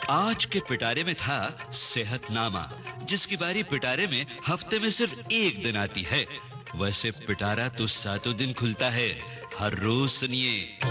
आज के पिटारे में था सेहतनामा, जिसकी बारी पिटारे में हफ्ते में सिर्फ एक दिन आती है। वैसे पिटारा तो सातों दिन खुलता है। हर रोज सुनिए।